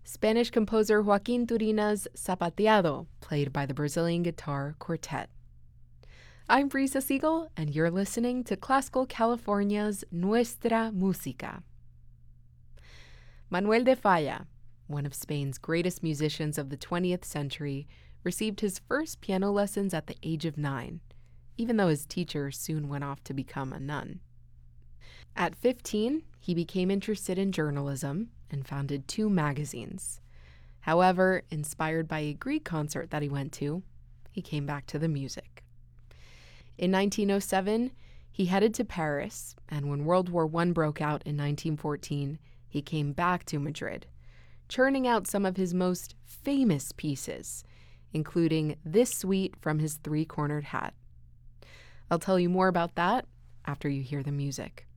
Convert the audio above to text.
Spanish composer Joaquin Turina's Zapateado, played by the Brazilian Guitar Quartet. I'm Brisa Siegel, and you're listening to Classical California's Nuestra Música. Manuel de Falla, one of Spain's greatest musicians of the 20th century, received his first piano lessons at the age of 9, even though his teacher soon went off to become a nun. At 15, he became interested in journalism and founded 2 magazines. However, inspired by a Greek concert that he went to, he came back to the music. In 1907, he headed to Paris, and when World War I broke out in 1914, he came back to Madrid, churning out some of his most famous pieces, including this suite from his Three-Cornered Hat. I'll tell you more about that after you hear the music.